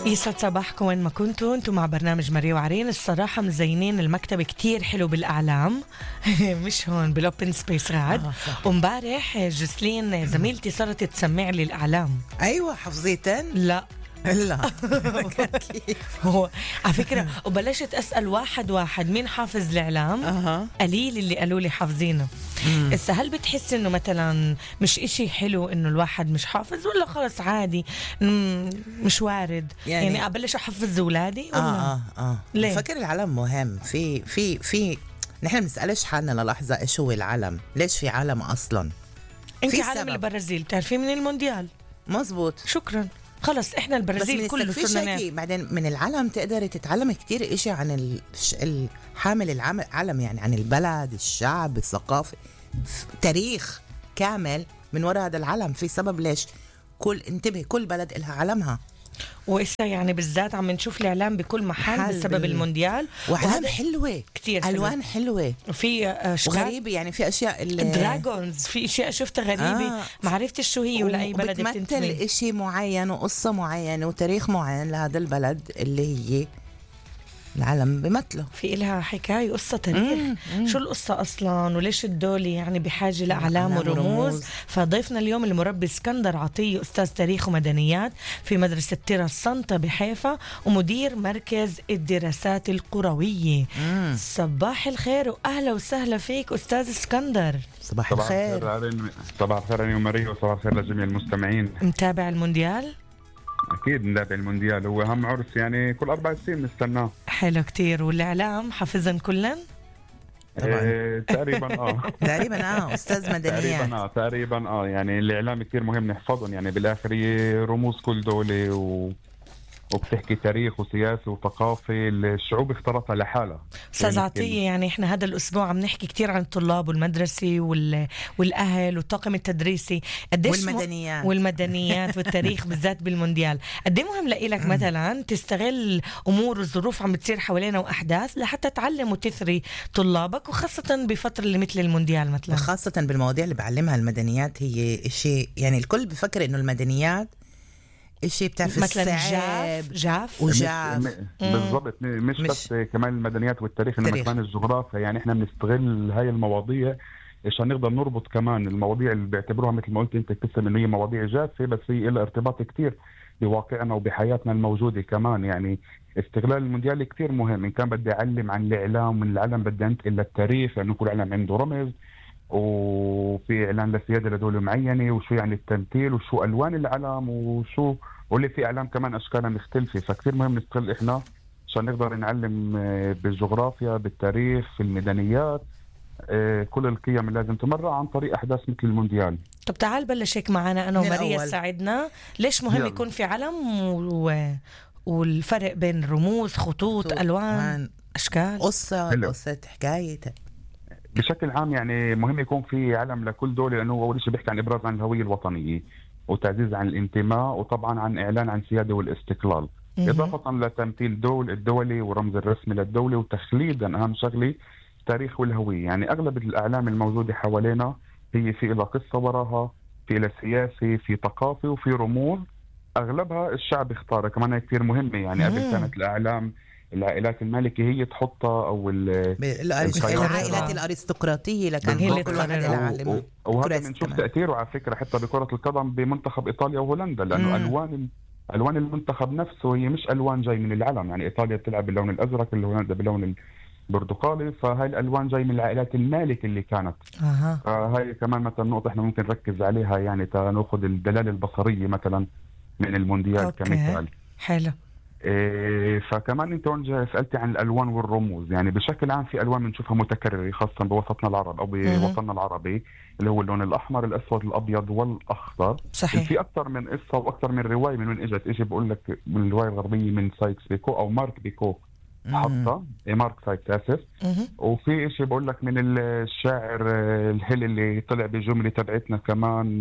يسعد صباحكم وين ما كنتوا. انتوا مع برنامج ماريا وعرين. الصراحة مزينين المكتب كتير حلو بالأعلام مش هون بالأوبن سبيس غاد. ومبارح جسلين زميلتي صارت تسمع لي الأعلام. أيوة حفظيتن؟ لا كيف هو على فكرة وبلشت أسأل واحد مين حافظ الإعلام. قليل اللي قالوا لي حافظينه. هل بتحس إنه مثلا مش إشي حلو إنه الواحد مش حافظ ولا خلص عادي مش وارد يعني أبلش أحفظ أولادي ولا ليه؟ فكر العلم مهم. في نحن بنسألش حالنا للحظة إيش هو العلم، ليش في عالم أصلا. أنت عالم البرازيل بتعرفي من المونديال. مزبوط، شكرا. خلص احنا البرازيل كله صرنا. بعدين من العالم تقدر تتعلم كتير اشي عن الحامل العالم، يعني عن البلد، الشعب، الثقافة، تاريخ كامل من وراء هذا العالم. في سبب ليش انتبه كل بلد إلها علمها. وإسا يعني بالذات عم نشوف الإعلام بكل محل بسبب المونديال. وأعلام حلوة كتير، ألوان حلوة وفي غريبة. يعني في أشياء الدراغونز، في أشياء شفتها غريبة ما عرفتش شو هي ولا أي بلد بتمثل إشي معين وقصة معينة وتاريخ معين لهذا البلد اللي هي العالم بمثله. في إلها حكاية قصة تاريخ. شو القصة أصلا وليش الدولة يعني بحاجة لأعلام ورموز. فضيفنا اليوم المربي اسكندر عطية، أستاذ تاريخ ومدنيات في مدرسة تيرا السانتا بحيفا ومدير مركز الدراسات القروية. صباح الخير وأهلا وسهلا فيك أستاذ اسكندر. صباح الخير. صباح الخير أنا وماريا، وصباح الخير لجميع المستمعين. متابع المونديال؟ أكيد متابع المونديال، هو أهم عرس يعني كل 4 سنين نستناه. حلو كتير. والإعلام حافظن كلن؟ تقريبا تقريبا أستاذ مدنيات. تقريبا يعني الإعلام كتير مهم نحفظهم، يعني بالآخر رموز كل دولة وبتحكي تاريخ وسياسة وثقافة الشعوب اختارتها لحالها. أستاذ عطية، يعني إحنا هذا الأسبوع عم نحكي كتير عن الطلاب والمدرسة والأهل والطاقم التدريسي والمدنيات والتاريخ بالذات بالمونديال. قد ايه مهم لإلك مثلا تستغل أمور وظروف عم بتصير حوالينا وأحداث لحتى تعلم وتثري طلابك، وخاصة بفترة اللي مثل المونديال مثلا. خاصة بالمواضيع اللي بعلمها المدنيات هي شيء، يعني الكل بفكر إنه المدنيات الشيء بتعرف مثلا جاف بالضبط. مش بس كمان المدنيات والتاريخ، انما كمان الجغرافيا. يعني احنا بنستغل هاي المواضيع عشان نقدر نربط كمان المواضيع اللي بيعتبروها مثل ما قلت انت بتسمى انه هي مواضيع جافة، بس هي لها ارتباط كتير بواقعنا وبحياتنا الموجودة كمان. يعني استغلال المونديال كتير مهم. ان كان بدي اعلم عن الاعلام، من العالم بدي انتقل للتاريخ لانه كل عالم عنده رمز، وفي اعلان لسياده لدوله معينه، وشو يعني التمثيل، وشو الوان العلم، واللي في اعلام كمان اشكالها مختلفه. فكثير مهم نستغل احنا عشان نقدر نعلم بالجغرافيا، بالتاريخ، في المدنيات، كل القيم اللي لازم تمرر عن طريق احداث مثل المونديال. طب تعال بلش هيك معنا انا وماريا تساعدنا. ليش مهم يكون في علم والفرق بين رموز، خطوط، الوان، اشكال، قصه حكايه. بشكل عام يعني مهم يكون في علم لكل دولة، لأنه أول شيء بيحكي عن إبراز عن الهوية الوطنية وتعزيز عن الانتماء، وطبعا عن إعلان عن سيادة والاستقلال، إضافة لتمثيل الدولي ورمز الرسمي للدولة، وتخليدا أهم شغلة تاريخ والهوية. يعني أغلب الأعلام الموجودة حوالينا هي في إلى قصة وراها، في إلى سياسة، في ثقافة، وفي رموز أغلبها الشعب اختارها. كمان هي كثير مهمة. يعني قبل كانت الأعلام العائلات المالكة هي تحطها، أو العائلات الأرستقراطية لكن هي اللي تقرر. وهذا بنشوف تأثيره على فكرة حتى بكرة القدم بمنتخب إيطاليا وهولندا، لأنه ألوان المنتخب نفسه هي مش ألوان جاي من العلم. يعني إيطاليا بتلعب باللون الأزرق، هولندا باللون البرتقالي، فهاي الألوان جاي من العائلات المالكة اللي كانت. فهاي كمان مثلا نقطة إحنا ممكن نركز عليها، يعني تناخذ الدلالة البصرية مثلا من المونديال كمثال. حلو. فكمان انت سألتي عن الألوان والرموز. يعني بشكل عام في ألوان بنشوفها متكررة خاصة بوسطنا العرب أو بوطننا العربي، اللي هو اللون الأحمر، الأسود، الأبيض والأخضر. صحيح. في أكثر من قصة وأكثر من رواية. من وين إجي بقول لك من الرواية الغربية من سايكس بيكو أو مارك بيكو حطة مارك سايكس آسف. وفي إشي بقول لك من الشاعر الهيل اللي طلع بجملة تبعتنا كمان،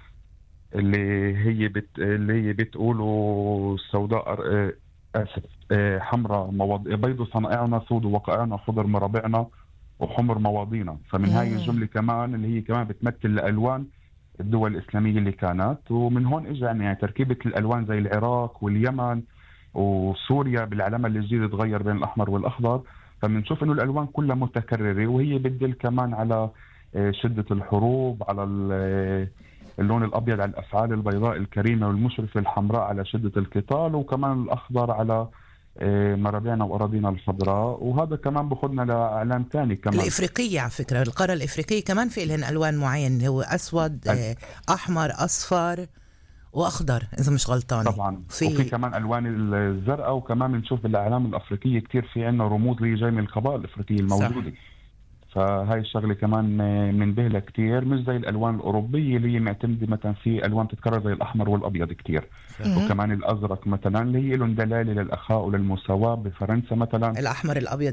اللي هي بتقولوا السوداء حمراء بيض صنائعنا، سود وقائعنا، خضر مرابعنا، وحمر مواضينا. فمن هاي الجملة كمان اللي هي كمان بتمثل الألوان الدول الإسلامية اللي كانت. ومن هون إجا يعني تركيبة الألوان زي العراق واليمن وسوريا بالعلامة الجديدة تغير بين الأحمر والأخضر. فبنشوف إنه الألوان كلها متكررة، وهي بتدل كمان على شدة الحروب، على اللون الأبيض على الأفعال البيضاء الكريمة والمشرفة، الحمراء على شدة القتال، وكمان الأخضر على مرابعنا وأراضينا الخضراء. وهذا كمان بخدنا لأعلام تاني كمان الإفريقية. على فكرة القارة الإفريقية كمان في لهن ألوان معين، هو أسود أحمر أصفر وأخضر إذا مش غلطان طبعا. وفي كمان ألوان الزرقاء، وكمان بنشوف بالأعلام الأفريقية كتير في عنا رموز اللي جاي من القبائل الإفريقية الموجودة. فهاي الشغلة كمان منبهلة كتير، مش زي الألوان الأوروبية اللي هي معتمدة مثلا في ألوان تتكرر زي الأحمر والأبيض كتير. وكمان الأزرق مثلا اللي هي لهم دلالة للأخاء وللمساواة. بفرنسا مثلا الأحمر الأبيض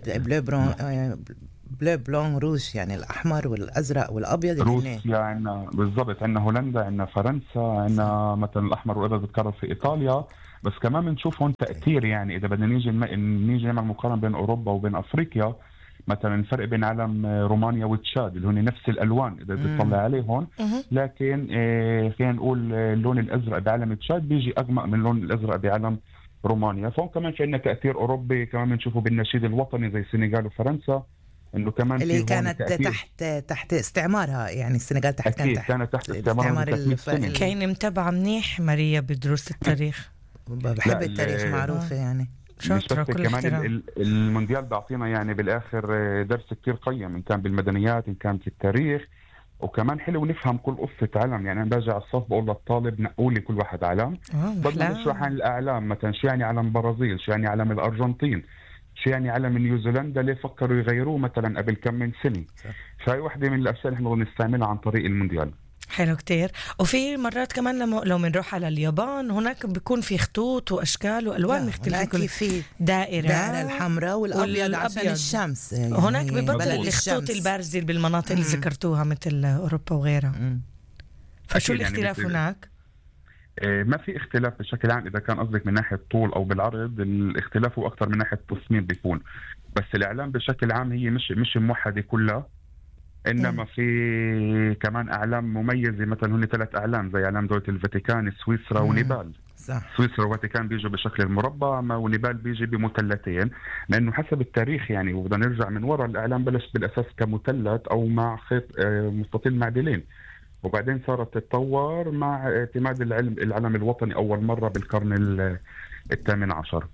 بلو بلون روج، يعني الأحمر والأزرق والأبيض. روسيا عنا بالضبط، عنا هولندا، عنا فرنسا، عنا مثلا الأحمر والأبيض بتكرر في إيطاليا. بس كمان بنشوف هون تأثير، يعني إذا بدنا نيجي نعمل مقارنة بين أوروبا وبين أفريقيا، مثلا الفرق بين علم رومانيا وتشاد اللي هن نفس الألوان إذا بتطلع عليهم، لكن خلينا نقول اللون الأزرق بعلم تشاد بيجي أغمق من اللون الأزرق بعلم رومانيا. فهون كمان في عندنا تأثير أوروبي، كمان بنشوفه بالنشيد الوطني زي السنغال وفرنسا، إنه كمان اللي كانت تحت استعمارها، يعني السنغال كانت تحت استعمار كاين متابعة منيح ماريا بدروس التاريخ. بحب التاريخ معروفة يعني. شاطرة. كمان المونديال بيعطينا يعني بالآخر درس كتير قيم، إن كان بالمدنيات إن كان في التاريخ، وكمان حلو نفهم كل قصة علم. يعني أنا باجي على الصف بقول للطالب نقول لي كل واحد علم، بدنا نشرح عن الأعلام، مثلا شو يعني علم برازيل، شو يعني علم الأرجنتين، شو يعني علم نيوزيلندا، ليه فكروا يغيروه مثلا قبل كم من سنة. فهي واحدة من الأشياء اللي احنا بنستعملها عن طريق المونديال. حلو كتير. وفي مرات كمان لو بنروح على اليابان هناك بيكون في خطوط وأشكال وألوان مختلفة، كل في دائرة الحمراء والأبيض عشان الشمس. هناك ببطل الخطوط البارزة بالمناطق اللي ذكرتوها مثل أوروبا وغيرها. فشو الاختلاف يعني هناك؟ ما في اختلاف بشكل عام. إذا كان قصدك من ناحية طول أو بالعرض، الاختلاف هو أكثر من ناحية التصميم بيكون. بس الإعلام بشكل عام هي مش موحدة كلها، إنما في كمان أعلام مميزة. مثلا هن 3 أعلام زي أعلام دولة الفاتيكان، سويسرا ونيبال. سويسرا والفاتيكان بيجوا بشكل المربع، ونيبال بيجي بمثلثين، لأنه حسب التاريخ يعني. وبدنا نرجع من وراء، الإعلام بلش بالأساس كمثلث أو مع خيط مستطيل معدلين، وبعدين صارت تتطور مع اعتماد العلم الوطني أول مرة بالقرن الثامن عشر.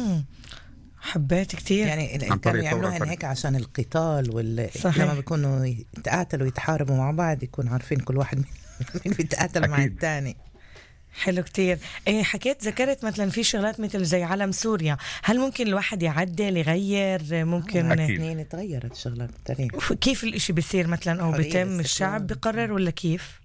حبيت كتير يعني كانوا يعملوها هيك عشان القتال لما بيكونوا يتقاتلوا ويتحاربوا مع بعض يكون عارفين كل واحد مين بيتقاتل مع الثاني. حلو كتير. حكيت ذكرت مثلا في شغلات مثل زي علم سوريا، هل ممكن الواحد يعدل يغير؟ ممكن اثنين تغيرت الشغلات بالتاريخ. كيف الاشي بيصير مثلا، او بيتم الشعب بيقرر ولا كيف؟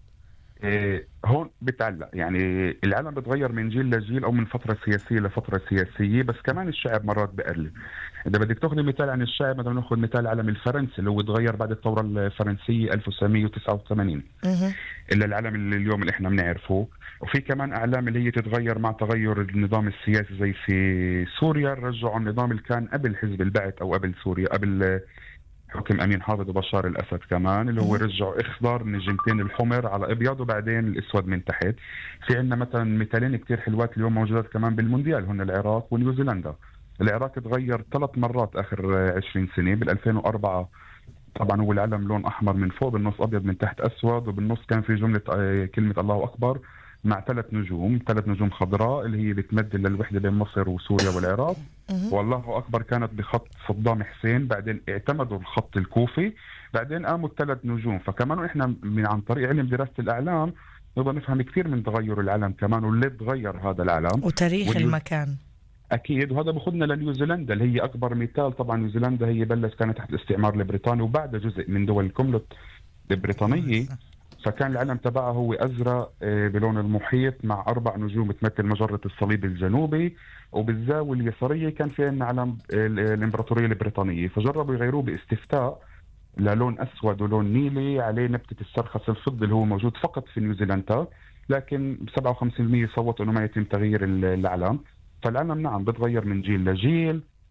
هون بتعلق يعني العالم بتغير من جيل لجيل او من فتره سياسيه لفتره سياسيه، بس كمان الشعب مرات بقلب. اذا بدك تاخذ مثال عن الشعب، مثلا ناخذ مثال العلم الفرنسي اللي هو تغير بعد الثوره الفرنسيه 1989 الا العلم اللي اليوم اللي احنا بنعرفه. وفي كمان اعلام اللي هي تتغير مع تغير النظام السياسي، زي في سوريا رجعوا النظام اللي كان قبل حزب البعث او قبل سوريا، قبل حكم أمين حافظ وبشار الأسد كمان، اللي هو رجعوا إخضر نجمتين الحمر على أبيض وبعدين الأسود من تحت. في عندنا مثلا مثالين كتير حلوات اليوم موجودات كمان بالمونديال، هن العراق ونيوزيلندا. العراق تغير 3 مرات آخر 20 سنة. بال2004 طبعا هو العلم لون أحمر من فوق، بالنص أبيض من تحت أسود، وبالنص كان في جملة كلمة الله أكبر مع 3 نجوم خضراء اللي هي بتمثل للوحدة بين مصر وسوريا والعراق. والله أكبر كانت بخط صدام حسين، بعدين اعتمدوا الخط الكوفي، بعدين قاموا 3 نجوم. فكمان إحنا عن طريق علم دراسة الأعلام نقدر نفهم كثير من تغير العلم كمان، واللي تغير هذا العلم وتاريخ المكان. أكيد. وهذا بخدنا لنيوزيلندا اللي هي أكبر مثال. طبعا نيوزيلندا هي بلش كانت تحت الاستعمار البريطاني وبعد جزء من دول الكومنولث البريطانية، فكان العلم تبعه هو أزرق بلون المحيط مع 4 نجوم تمثل مجرة الصليب الجنوبي، وبالزاوية اليسارية كان في عنا علم الإمبراطورية البريطانية. فجربوا يغيروه باستفتاء للون أسود ولون نيلي عليه نبتة السرخس الفضي اللي هو موجود فقط في نيوزيلندا، لكن 57% صوتوا أنه ما يتم تغيير العلم. فالعلم نعم بتغير من جيل لجيل،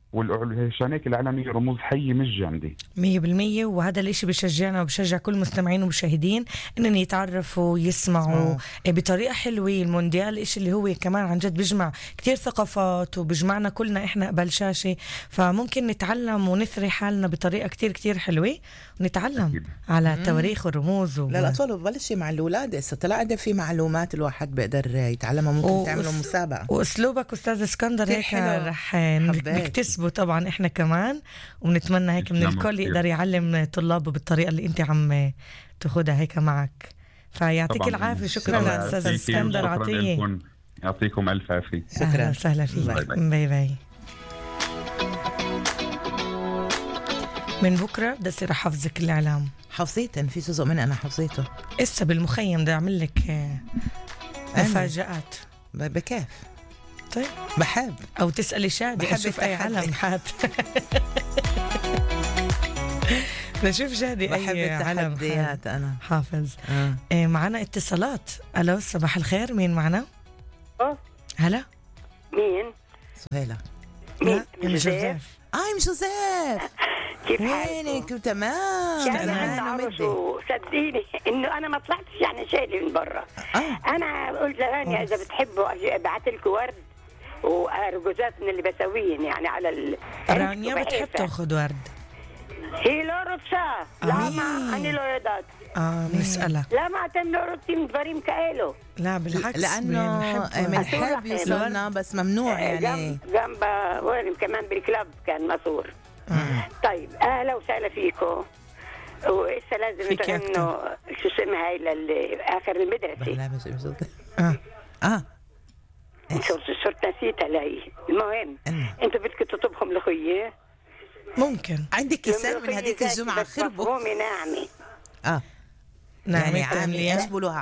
والشان هيك الإعلامية رموز حية مش جامدة 100%. وهذا الاشي بشجعنا وبشجع كل المستمعين والمشاهدين انهم يتعرفوا يسمعوا بطريقة حلوة. المونديال اشي اللي هو كمان عن جد بيجمع كتير ثقافات وبيجمعنا كلنا احنا قبل شاشة، فممكن نتعلم ونثري حالنا بطريقة كتير كتير حلوة ونتعلم أكيد. على التواريخ والرموز للأطفال وبلش مع الأولاد. هسه طلع في معلومات الواحد بيقدر يتعلمها، ممكن تعملوا مسابقة. وأسلوبك أستاذ اسكندر هيك رح نكتسبه طبعا إحنا كمان، ونتمنى هيك من الكل يقدر يعلم طلابه بالطريقة اللي أنت عم تاخدها هيك معك. فيعطيك العافية. شكرا لأستاذ اسكندر عطية. يعطيكم ألف عافية. شكرا. سهلا فيك. باي باي. من بكرة بدي أصير أحفظ كل الإعلام. حفظيته في جزء من أنا حفظيته إسا بالمخيم بدي أعمل لك مفاجآت. بكيف؟ طيب بحب. أو تسألي شادي أشوف أي علم حات. نشوف شادي أي علم التحديات. أنا حافظ. معنا اتصالات. ألو صباح الخير، مين معنا؟ هلا مين؟ سهيلة. مين؟ جوزيف. ام جوزيف كيف وينك؟ تمام. انا صدقيني انه انا ما طلعتش يعني شايله من برا. انا قلت لهاني اذا بتحبوا ابعث لكم ورد وارجوزات من اللي بسويهن يعني على رانيا بتحب تاخذ ورد. هي لورتشا لا ما اني لوردات مسألة لا ما تم لورتي من فريم كايلو. لا بالعكس لانه بنحب يوصلنا بس ممنوع يعني جنب وين كمان بالكلاب كان مصور. طيب اهلا وسهلا فيكم. وإسا لازم انه شو اسمها هاي لاخر المدرسه صرت نسيتها لهي. المهم انتوا بدكم تطبخوا ملوخيه؟ ممكن عندك كيسان من هذيك الجمعه خربوا ناعمه. يعني عايمه يشبلوها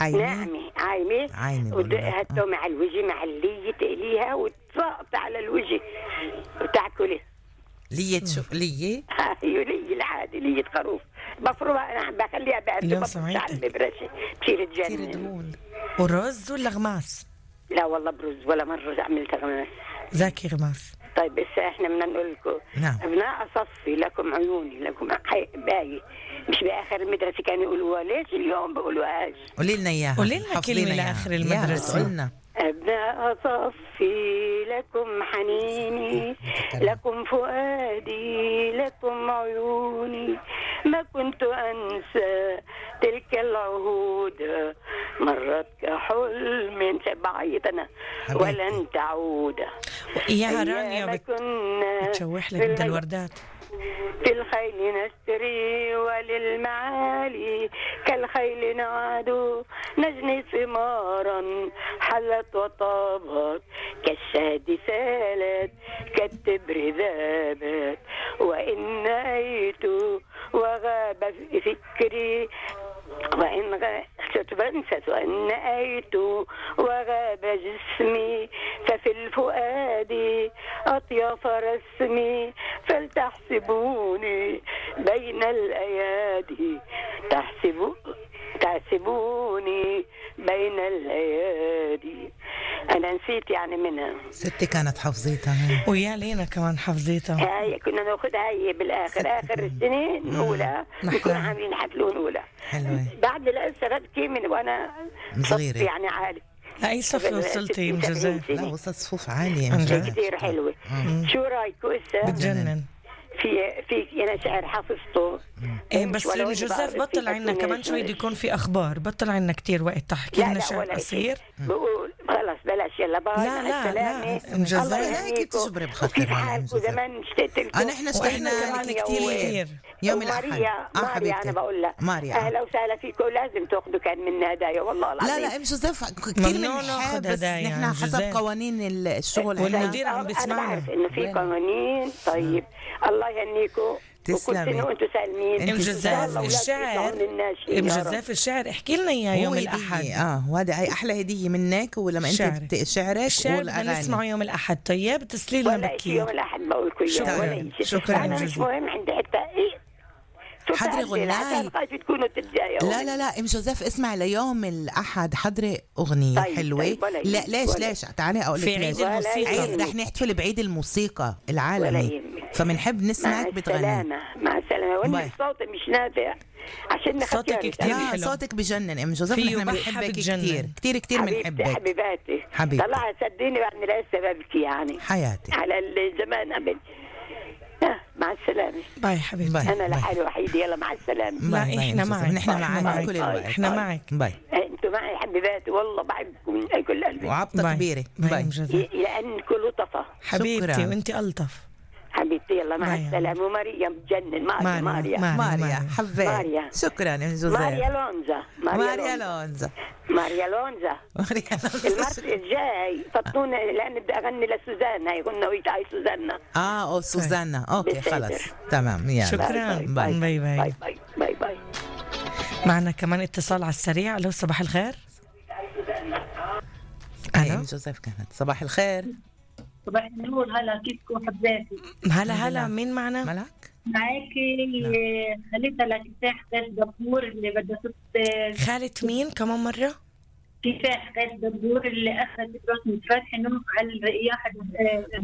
عايمه وهاتوا مع الوجه مع اللي تقليها وتسقط على الوجه وتاكلها. ليه شو ليه؟ ايوه ليه العادي ليه خروف بفرمها انا بخليها بعد على البرشه بتصير تجنن. ورز ولا غماس؟ لا والله برز ولا مره عملت غماس. زاكي غماس. طيب بس احنا بدنا نقول لكم ابناء صفي لكم عيوني لكم باقي مش باخر المدرسه كانوا يقولوها ليش اليوم بيقولوهاش؟ قولي لنا اياها. قولي لنا كلمه لاخر المدرسه. قلنا أبناء صفي لكم حنيني لكم فؤادي لكم عيوني ما كنت أنسى تلك العهود مرت كحلم سبعيتنا ولن تعود. يا رانيا بتشوح لك بدل الوردات. في الخيل نشتري وللمعالي كالخيل نعد نجني ثمارا حلت وطابت كالشهد سالت كالتبر ذابت وإن نأيت وغاب فكري وإن ستبنست وإن نأيت وغاب جسمي ففي الفؤاد أطياف رسمي فلتحسبوني بين الأيادي تحسبوني بين الأيادي. أنا نسيت يعني منها. ستي كانت حفظيتها ويا لينا كمان حفظيتها. هاي كنا ناخدها هي بالآخر آخر السنة الأولى نكون عاملين حفلون أولى. حلوة. بعد الأسرة كيمن وأنا صغيرة يعني عالي. لا أي صف وصلتي مجزاف؟ لا وصلت صفوف عالية كتير حلوة. شو رأيكوا إسا؟ بتجنن. في أنا شعر حافظته. بس جوزيف بطل عنا كمان شوي يكون في أخبار، بطل عنا كتير وقت تحكي لنا شعر قصير. بقول خلاص بلاش يلا باي. لا جوزيف هيك تجبري بخاطر حالكم زمان اشتقت لكم. احنا اشتقنا لك كتير. يوم الأحد ماريا أنا بقول لها أهلا وسهلا فيكم لازم تاخذوا كان منا هدايا والله العظيم. لا جوزيف كثير من بس نحن حسب قوانين الشغل والمدير عم بيسمعنا. أنا بعرف إنه في قوانين. طيب الله يهنيكم. تسلمي وانتم سالمين. جزاف الشعر احكي لنا اياه يوم الأحد. وهذا هي احلى هديه منك ولما انت شعرك والاغاني نسمعه يوم الأحد. طيب تسلي لنا بكير يوم الأحد بقول لكم شكرا انا مش مهم عندي حتى حضري غناي. خايفة تكونوا تتضايقوا. لا ام جوزيف اسمع ليوم الأحد حضري أغنية حلوة. لا ليش تعالي أقول لك في عيد الموسيقى رح نحتفل بعيد الموسيقى العالمي، فمنحب نسمعك بتغني. مع السلامة. وانا صوتي مش نافع عشان صوتك كتير حلو. صوتك بجنن ام جوزيف، نحن بنحبك كتير بنحبك حبيبتي. طلع صدقيني بعد لسه ببكي يعني حياتي على الزمان قبل. مع السلامة. باي حبيبتي. أنا لحالي وحيدة. يلا مع السلامة. لا إحنا معك. نحن معك كل الوقت. إحنا معك. باي. أنتوا معي حبيباتي والله بحبكم من كل قلبي. وعبطة كبيرة. باي. لأنكم لطفة. حبيبتي وأنت ألطف. حبيبتي يلا مع السلامة. وماريا بتجنن. ماريا حبيبي. شكرا يا جوزيف. ماريا لونزا. المرة الجاي فطونا لأن بدي أغني لسوزانا. يقولنا ويتعي سوزانا. سوزانا. أوكي خلاص تمام. يلا شكرا. باي. معنا كمان اتصال على السريع. ألو صباح الخير. ألو جوزيف كانت. صباح الخير. صباح النور. هلا كيفكم حباتي؟ هلا مين معنا؟ ملك معاكي خالتها لكفاح قيس دبور اللي بدها خالة مين كمان مرة؟ كفاح قيس دبور اللي أخذت رسم فتح نوم على الرئية